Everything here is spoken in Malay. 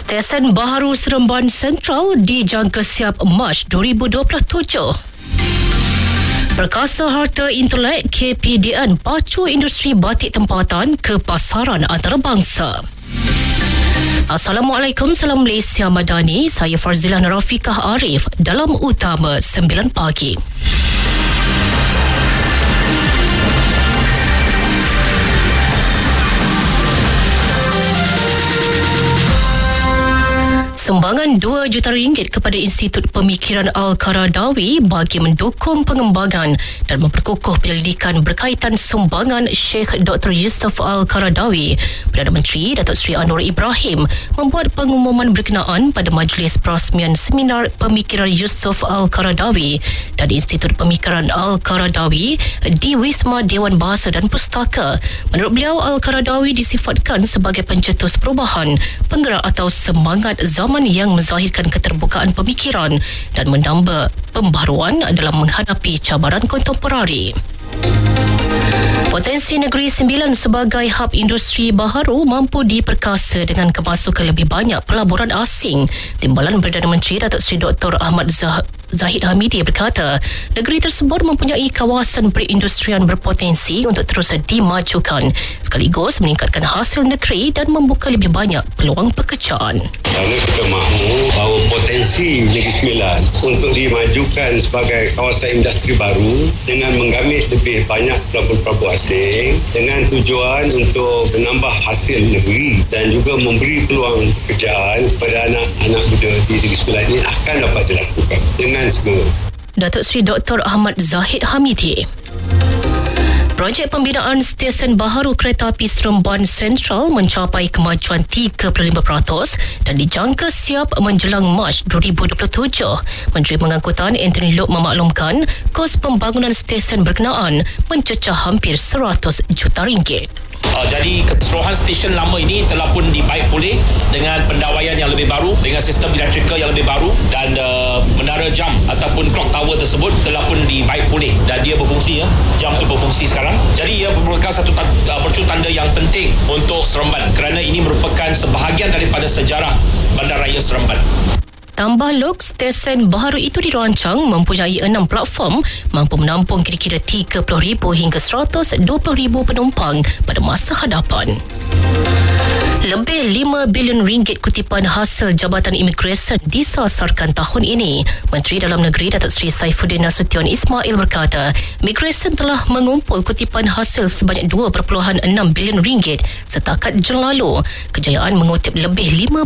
Stesen baharu Seremban Sentral dijangka siap Mac 2027. Perkasa Harta Intelek KPDN pacu industri batik tempatan ke pasaran antarabangsa. Assalamualaikum, salam Malaysia Madani. Saya Farzilan Rafiqah Arif dalam Utama 9 pagi. Sumbangan RM2 juta kepada Institut Pemikiran Al-Qaradawi bagi mendukung pengembangan dan memperkukuh penyelidikan berkaitan sumbangan Sheikh Dr. Yusof Al-Qaradawi. Perdana Menteri Datuk Seri Anwar Ibrahim membuat pengumuman berkenaan pada majlis perasmian Seminar Pemikiran Yusof Al-Qaradawi dan Institut Pemikiran Al-Qaradawi di Wisma Dewan Bahasa dan Pustaka. Menurut beliau, Al-Qaradawi disifatkan sebagai pencetus perubahan, penggerak atau semangat zaman yang menzahirkan keterbukaan pemikiran dan menambah pembaharuan dalam menghadapi cabaran kontemporari. Potensi Negeri Sembilan sebagai hub industri baharu mampu diperkasa dengan kemasukan lebih banyak pelaburan asing. Timbalan Perdana Menteri Datuk Seri Dr. Ahmad Zahid Hamidi berkata, negeri tersebut mempunyai kawasan perindustrian berpotensi untuk terus dimajukan sekaligus meningkatkan hasil negeri dan membuka lebih banyak peluang pekerjaan. Kerana kita mahu bahawa potensi Negeri Sembilan untuk dimajukan sebagai kawasan industri baru dengan menggamit lebih banyak pelaburan asing dengan tujuan untuk menambah hasil negeri dan juga memberi peluang pekerjaan kepada anak-anak muda di Negeri Sembilan ini akan dapat dilakukan dengan segera. Datuk Seri Dr. Ahmad Zahid Hamidi. Projek pembinaan stesen baharu kereta api Seremban Sentral mencapai kemajuan 3.5% dan dijangka siap menjelang Mac 2027. Menteri Pengangkutan Anthony Loke memaklumkan kos pembangunan stesen berkenaan mencecah hampir RM100 juta. Jadi keseluruhan stesen lama ini telah pun dibaik pulih dengan pendawaian yang lebih baru, dengan sistem elektrikal yang lebih baru dan menara jam ataupun clock tower tersebut telah pun dibaik pulih dan dia berfungsi. Jam itu berfungsi sekarang. Jadi ia merupakan satu percu tanda yang penting untuk Seremban kerana ini merupakan sebahagian daripada sejarah Bandaraya Seremban. Tambah Lok, stesen baharu itu dirancang mempunyai 6 platform mampu menampung kira-kira 30,000 hingga 120,000 penumpang pada masa hadapan. Lebih RM5 bilion kutipan hasil Jabatan Imigresen disasarkan tahun ini. Menteri Dalam Negeri Datuk Seri Saifuddin Nasution Ismail berkata, Imigresen telah mengumpul kutipan hasil sebanyak RM2.6 bilion setakat Jun lalu. Kejayaan mengutip lebih